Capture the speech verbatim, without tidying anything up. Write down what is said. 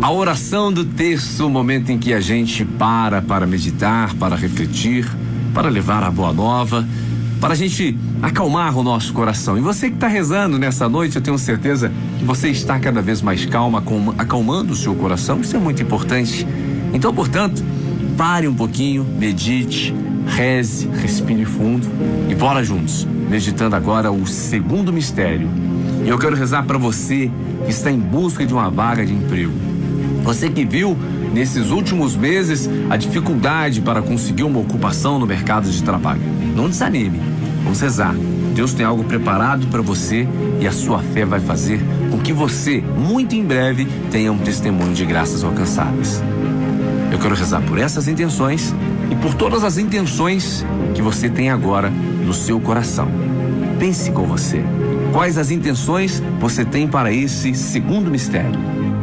A oração do terço, o momento em que a gente para para meditar, para refletir, para levar a boa nova, para a gente acalmar o nosso coração. E você que está rezando nessa noite, eu tenho certeza que você está cada vez mais calma, acalmando o seu coração. Isso é muito importante. Então, portanto, pare um pouquinho, medite, reze, respire fundo e bora juntos, meditando agora o segundo mistério. E eu quero rezar para você que está em busca de uma vaga de emprego. Você que viu nesses últimos meses a dificuldade para conseguir uma ocupação no mercado de trabalho. Não desanime, vamos rezar. Deus tem algo preparado para você e a sua fé vai fazer com que você, muito em breve, tenha um testemunho de graças alcançadas. Eu quero rezar por essas intenções e por todas as intenções que você tem agora no seu coração. Pense com você. Quais as intenções você tem para esse segundo mistério?